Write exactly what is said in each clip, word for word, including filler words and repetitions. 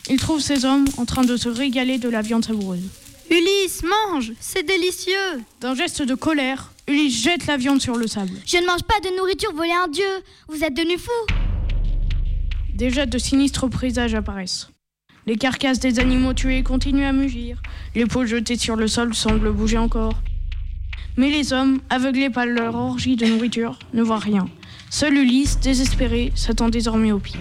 il trouve ces hommes en train de se régaler de la viande savoureuse. Ulysse, mange, c'est délicieux. D'un geste de colère, Ulysse jette la viande sur le sable. Je ne mange pas de nourriture volée à un dieu. Vous êtes devenus fous. Déjà de sinistres présages apparaissent. Les carcasses des animaux tués continuent à mugir. Les peaux jetées sur le sol semblent bouger encore. Mais les hommes, aveuglés par leur orgie de nourriture, ne voient rien. Seul Ulysse, désespéré, s'attend désormais au pire.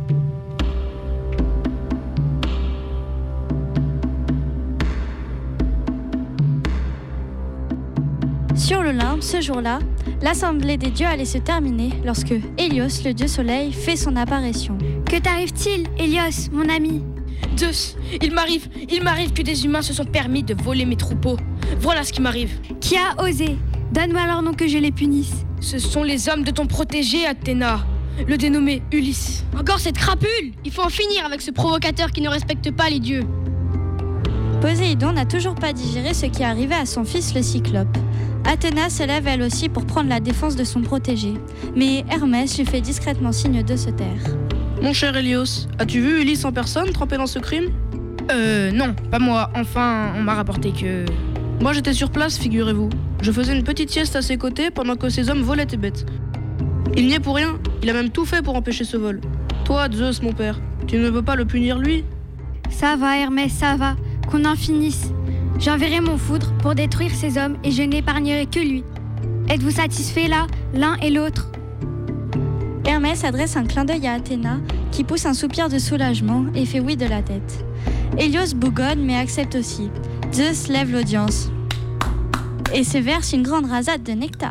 Sur l'Olympe, ce jour-là, l'assemblée des dieux allait se terminer lorsque Hélios, le dieu soleil, fait son apparition. Que t'arrive-t-il, Hélios, mon ami ? Zeus, il m'arrive, il m'arrive que des humains se sont permis de voler mes troupeaux. Voilà ce qui m'arrive. Qui a osé ? Donne-moi leur nom que je les punisse. Ce sont les hommes de ton protégé, Athéna, le dénommé Ulysse. Encore cette crapule ! Il faut en finir avec ce provocateur qui ne respecte pas les dieux. Poséidon n'a toujours pas digéré ce qui arrivait à son fils le Cyclope. Athéna se lève elle aussi pour prendre la défense de son protégé. Mais Hermès lui fait discrètement signe de se taire. Mon cher Hélios, as-tu vu Ulysse en personne trempé dans ce crime ? Euh, non, pas moi. Enfin, on m'a rapporté que... Moi j'étais sur place, figurez-vous. Je faisais une petite sieste à ses côtés pendant que ces hommes volaient tes bêtes. Il n'y est pour rien, il a même tout fait pour empêcher ce vol. Toi, Zeus, mon père, tu ne veux pas le punir lui ? Ça va, Hermès, ça va. Qu'on en finisse. J'enverrai mon foudre pour détruire ces hommes et je n'épargnerai que lui. Êtes-vous satisfaits là, l'un et l'autre ? Hermès adresse un clin d'œil à Athéna, qui pousse un soupir de soulagement et fait oui de la tête. Hélios bougonne mais accepte aussi. Zeus lève l'audience et se verse une grande rasade de nectar.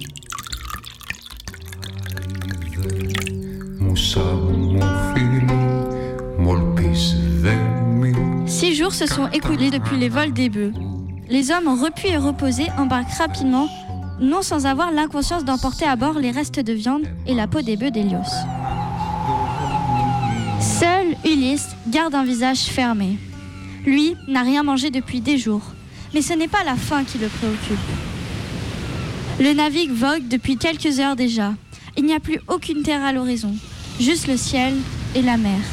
Six jours se sont écoulés depuis les vols des bœufs. Les hommes repus et reposés embarquent rapidement, non sans avoir l'inconscience d'emporter à bord les restes de viande et la peau des bœufs d'Hélios. Seul Ulysse garde un visage fermé. Lui n'a rien mangé depuis des jours, mais ce n'est pas la faim qui le préoccupe. Le navire vogue depuis quelques heures déjà. Il n'y a plus aucune terre à l'horizon, juste le ciel et la mer.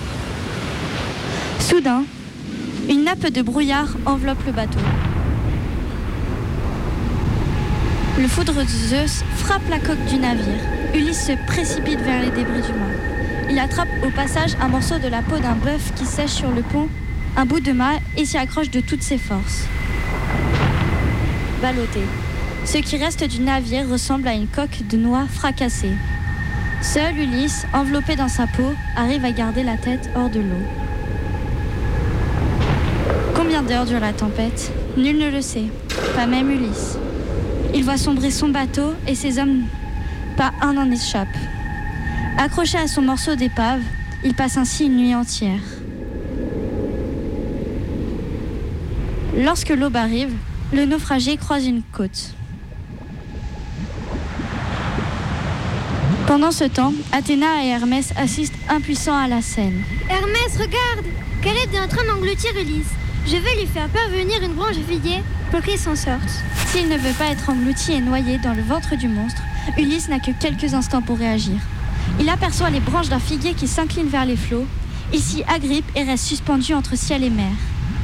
Soudain, une nappe de brouillard enveloppe le bateau. Le foudre de Zeus frappe la coque du navire. Ulysse se précipite vers les débris du mât. Il attrape au passage un morceau de la peau d'un bœuf qui sèche sur le pont, un bout de mât et s'y accroche de toutes ses forces. Ballotté. Ce qui reste du navire ressemble à une coque de noix fracassée. Seul Ulysse, enveloppé dans sa peau, arrive à garder la tête hors de l'eau. Combien d'heures dure la tempête ? Nul ne le sait, pas même Ulysse. Il voit sombrer son bateau et ses hommes, pas un n'en échappe. Accroché à son morceau d'épave, il passe ainsi une nuit entière. Lorsque l'aube arrive, le naufragé croise une côte. Pendant ce temps, Athéna et Hermès assistent impuissants à la scène. Hermès, regarde ! Caleb est en train d'engloutir Ulysse. Je vais lui faire parvenir une branche de figuier pour qu'il s'en sorte. S'il ne veut pas être englouti et noyé dans le ventre du monstre, Ulysse n'a que quelques instants pour réagir. Il aperçoit les branches d'un figuier qui s'inclinent vers les flots. Il s'y agrippe et reste suspendu entre ciel et mer.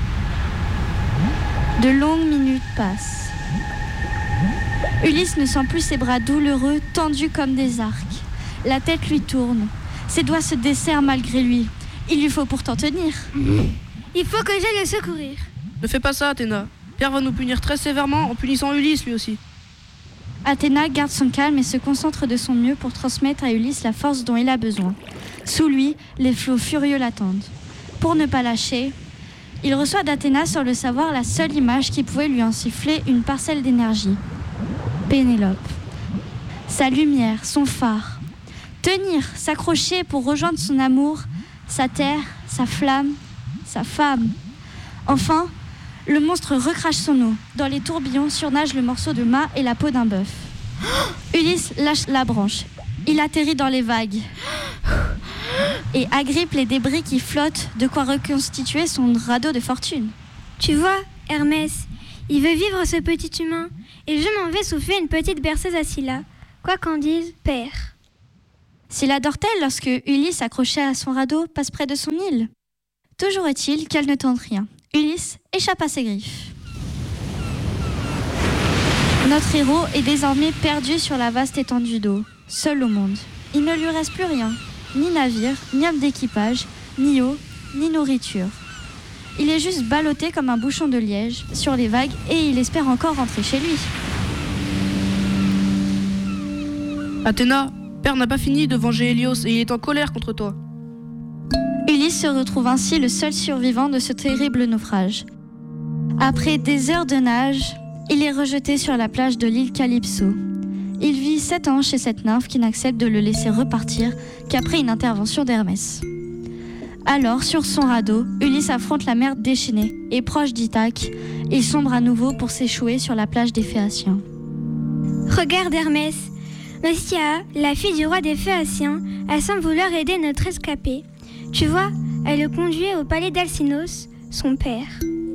De longues minutes passent. Ulysse ne sent plus ses bras douloureux, tendus comme des arcs. La tête lui tourne. Ses doigts se desserrent malgré lui. Il lui faut pourtant tenir. Il faut que j'aille le secourir. Ne fais pas ça, Athéna. Pierre va nous punir très sévèrement en punissant Ulysse lui aussi. Athéna garde son calme et se concentre de son mieux pour transmettre à Ulysse la force dont il a besoin. Sous lui, les flots furieux l'attendent. Pour ne pas lâcher, il reçoit d'Athéna sans le savoir la seule image qui pouvait lui insuffler une parcelle d'énergie. Pénélope. Sa lumière, son phare. Tenir, s'accrocher pour rejoindre son amour, sa terre, sa flamme, sa femme. Enfin, le monstre recrache son eau. Dans les tourbillons surnage le morceau de mât et la peau d'un bœuf. Ulysse lâche la branche. Il atterrit dans les vagues et agrippe les débris qui flottent, de quoi reconstituer son radeau de fortune. Tu vois, Hermès, il veut vivre ce petit humain, et je m'en vais souffler une petite berceuse à Scylla, quoi qu'en dise père. Scylla dort-elle lorsque Ulysse, accroché à son radeau, passe près de son île ? Toujours est-il qu'elle ne tente rien. Ulysse échappe à ses griffes. Notre héros est désormais perdu sur la vaste étendue d'eau, seul au monde. Il ne lui reste plus rien, ni navire, ni homme d'équipage, ni eau, ni nourriture. Il est juste ballotté comme un bouchon de liège sur les vagues et il espère encore rentrer chez lui. Athéna, père n'a pas fini de venger Hélios et il est en colère contre toi. Ulysse se retrouve ainsi le seul survivant de ce terrible naufrage. Après des heures de nage, il est rejeté sur la plage de l'île Calypso. Il vit sept ans chez cette nymphe qui n'accepte de le laisser repartir qu'après une intervention d'Hermès. Alors, sur son radeau, Ulysse affronte la mer déchaînée et proche d'Ithaque, il sombre à nouveau pour s'échouer sur la plage des Phéaciens. Regarde Hermès, Ostia, la fille du roi des Phéaciens, elle semble vouloir aider notre escapé. Tu vois, elle le conduit au palais d'Alcinos, son père.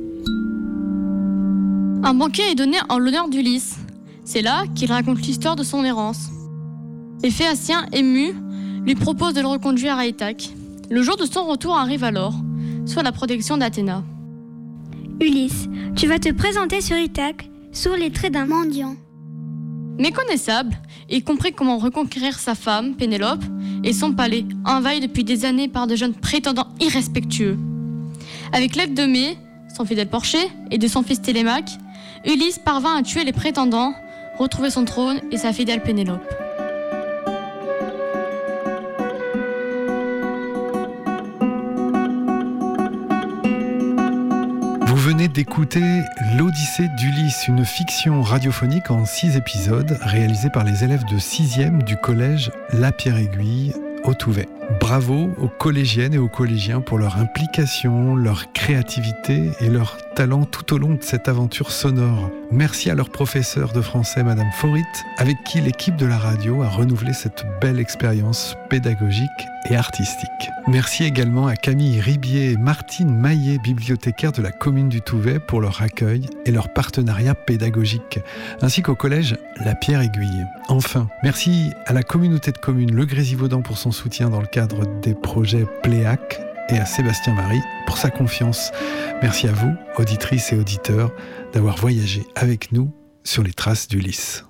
Un banquet est donné en l'honneur d'Ulysse. C'est là qu'il raconte l'histoire de son errance. Les Phéaciens, émus, lui proposent de le reconduire à Ithaque. Le jour de son retour arrive alors, sous la protection d'Athéna. Ulysse, tu vas te présenter sur Ithaque, sous les traits d'un mendiant. Méconnaissable, il comprit comment reconquérir sa femme, Pénélope, et son palais, envahi depuis des années par de jeunes prétendants irrespectueux. Avec l'aide de Mée, son fidèle porcher, et de son fils Télémaque, Ulysse parvint à tuer les prétendants, retrouver son trône et sa fidèle Pénélope. Vous venez d'écouter l'Odyssée d'Ulysse, une fiction radiophonique en six épisodes réalisée par les élèves de sixième du collège La Pierre-Aiguille au Touvet. Bravo aux collégiennes et aux collégiens pour leur implication, leur créativité et leur talent tout au long de cette aventure sonore. Merci à leur professeur de français, Madame Faurit, avec qui l'équipe de la radio a renouvelé cette belle expérience pédagogique et artistique. Merci également à Camille Ribier et Martine Maillet, bibliothécaires de la commune du Touvet, pour leur accueil et leur partenariat pédagogique, ainsi qu'au collège La Pierre-Aiguille. Enfin, merci à la communauté de communes Le Grésivaudan pour son soutien dans le cadre des projets Pléac et à Sébastien Marie pour sa confiance. Merci à vous, auditrices et auditeurs, d'avoir voyagé avec nous sur les traces d'Ulysse.